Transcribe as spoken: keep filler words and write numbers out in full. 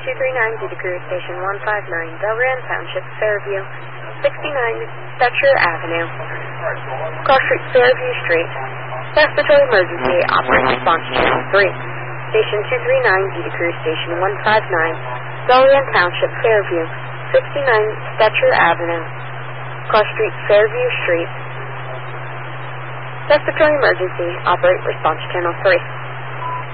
two three nine, Zeta Crew, Station one five nine, Delran Township, Fairview, sixty-nine Stetcher Avenue. Cross Street, Fairview Street. Respiratory emergency, operate response channel three. Station two three nine, Zeta Crew, Station one five nine, Delran Township, Fairview, sixty-nine Stetcher Avenue. Cross Street, Fairview Street. Respiratory emergency, operate response channel three.